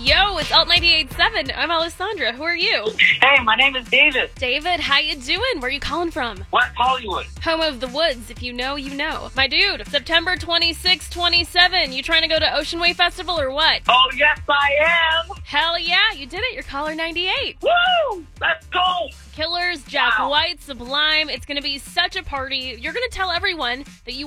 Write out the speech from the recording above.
Yo, it's Alt 98.7. I'm Alessandra. Who are you? Hey, my name is David. David, how you doing? Where you calling from? West Hollywood. Home of the Woods. If you know, you know. My dude, September 26, 27. You trying to go to Ocean Way Festival or what? Oh, yes, I am. Hell yeah, you did it. You're caller 98. Woo! Let's go. Killers, Jack Wow. White, Sublime. It's going to be such a party. You're going to tell everyone that you